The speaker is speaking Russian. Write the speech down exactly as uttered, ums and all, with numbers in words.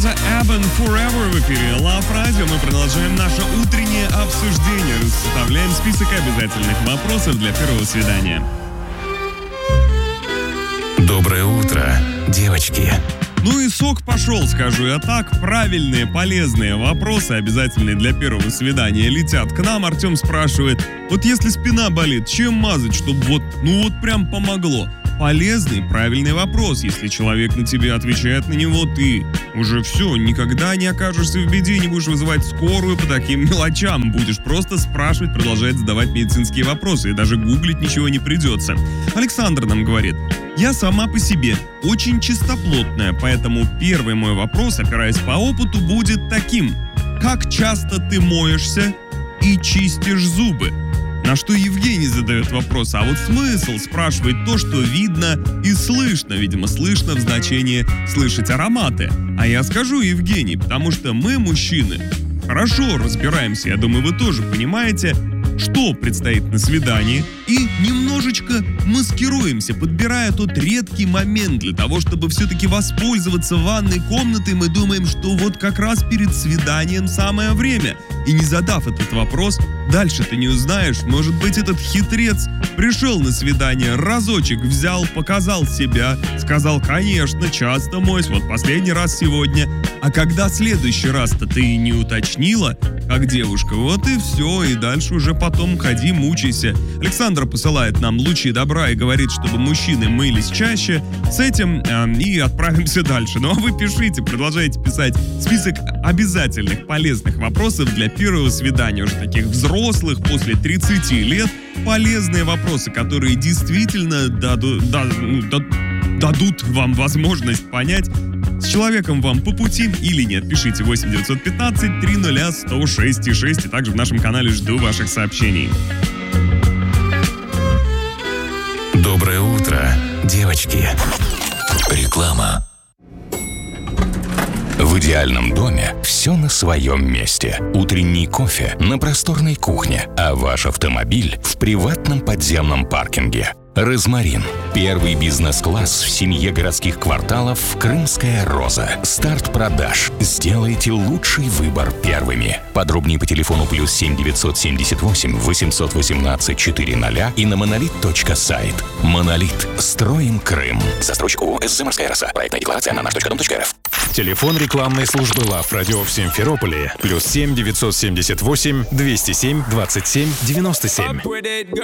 это Abba Forever в эфире Love Radio. Мы продолжаем наше утреннее обсуждение. Составляем список обязательных вопросов для первого свидания. Доброе утро, девочки. Ну и сок пошел, скажу я так. Правильные, полезные вопросы, обязательные для первого свидания, летят к нам. Артем спрашивает, вот если спина болит, чем мазать, чтобы вот, ну вот прям помогло? Полезный, правильный вопрос. Если человек на тебе отвечает на него, ты уже все, никогда не окажешься в беде, не будешь вызывать скорую по таким мелочам. Будешь просто спрашивать, продолжать задавать медицинские вопросы, и даже гуглить ничего не придется. Александр нам говорит, я сама по себе очень чистоплотная, поэтому первый мой вопрос, опираясь по опыту, будет таким. Как часто ты моешься и чистишь зубы? На что Евгений задает вопрос, а вот смысл спрашивать то, что видно и слышно. Видимо, слышно в значении слышать ароматы. А я скажу, Евгений, потому что мы, мужчины, хорошо разбираемся, я думаю, вы тоже понимаете, что предстоит на свидании, и немножечко маскируемся, подбирая тот редкий момент для того, чтобы все-таки воспользоваться ванной комнатой. Мы думаем, что вот как раз перед свиданием самое время. И не задав этот вопрос, дальше ты не узнаешь, может быть, этот хитрец пришел на свидание, разочек взял, показал себя, сказал, конечно, часто моюсь, вот последний раз сегодня. А когда следующий раз-то ты и не уточнила, как девушка, вот и все, и дальше уже потом ходи, мучайся. Александра посылает нам лучи добра и говорит, чтобы мужчины мылись чаще. С этим э, и отправимся дальше. Ну а вы пишите, продолжайте писать список обязательных полезных вопросов для первого свидания, уже таких взрослых, после тридцати лет. Полезные вопросы, которые действительно даду, да, да, дадут вам возможность понять, с человеком вам по пути или нет. Пишите восемь девятьсот пятнадцать триста сто шесть шесть, и также в нашем канале жду ваших сообщений. Доброе утро, девочки. Реклама. В идеальном доме все на своем месте. Утренний кофе на просторной кухне, а ваш автомобиль в приватном подземном паркинге. «Розмарин» – первый бизнес-класс в семье городских кварталов «Крымская роза». Старт продаж. Сделайте лучший выбор первыми. Подробнее по телефону плюс семь девятьсот семьдесят восемь восемьсот восемнадцать четыреста и на монолит точка сайт. «Монолит». Строим Крым. Застройщик ООО «СЗ Морская роса». Проектная декларация на наш точка дом точка рф. Телефон рекламной службы Love Radio в Симферополе. Плюс семь девятьсот семьдесят восемь двести семь двадцать семь девяносто семь.